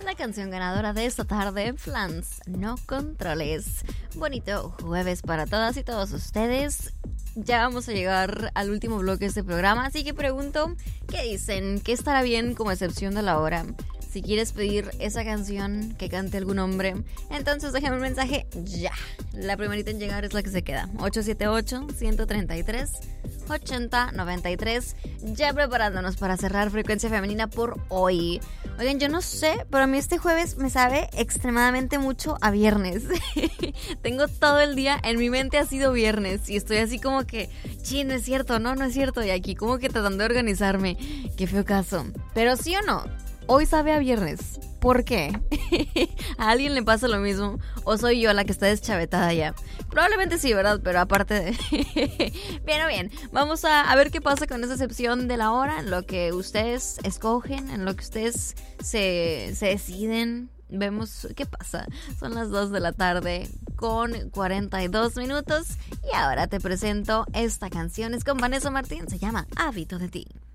la canción ganadora de esta tarde, Flans, No Controles. Bonito jueves para todas y todos ustedes. Ya vamos a llegar al último bloque de este programa, así que pregunto, ¿qué dicen? ¿Qué estará bien como excepción de la hora? Si quieres pedir esa canción que cante algún hombre, entonces déjame un mensaje ya. La primerita en llegar es la que se queda. 878-133-8093. Ya preparándonos para cerrar Frecuencia Femenina por hoy. Oigan, yo no sé, pero a mí este jueves me sabe extremadamente mucho a viernes. Tengo todo el día, en mi mente ha sido viernes. Y estoy así como que, no es cierto, no es cierto. Y aquí como que tratando de organizarme. Qué feo caso. Pero sí o no, hoy sabe a viernes. ¿Por qué? ¿A alguien le pasa lo mismo? ¿O soy yo la que está deschavetada ya? Probablemente sí, ¿verdad? Pero aparte de... Bien, vamos a ver qué pasa con esa excepción de la hora, en lo que ustedes escogen, en lo que ustedes se deciden. Vemos qué pasa. Son las 2 de la tarde con 42 minutos. Y ahora te presento esta canción. Es con Vanessa Martín, se llama Hábito de ti.